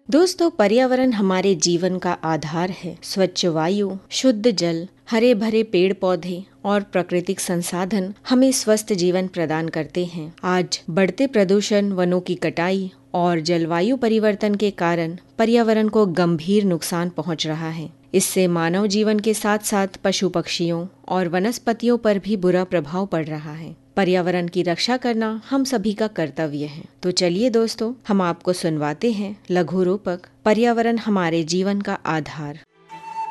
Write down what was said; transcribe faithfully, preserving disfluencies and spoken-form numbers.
दोस्तों, पर्यावरण हमारे जीवन का आधार है। स्वच्छ वायु, शुद्ध जल, हरे भरे पेड़ पौधे और प्राकृतिक संसाधन हमें स्वस्थ जीवन प्रदान करते हैं। आज बढ़ते प्रदूषण, वनों की कटाई और जलवायु परिवर्तन के कारण पर्यावरण को गंभीर नुकसान पहुंच रहा है। इससे मानव जीवन के साथ साथ पशु पक्षियों और वनस्पतियों पर भी बुरा प्रभाव पड़ रहा है। पर्यावरण की रक्षा करना हम सभी का कर्तव्य है। तो चलिए दोस्तों, हम आपको सुनवाते हैं लघु रूपक पर्यावरण हमारे जीवन का आधार।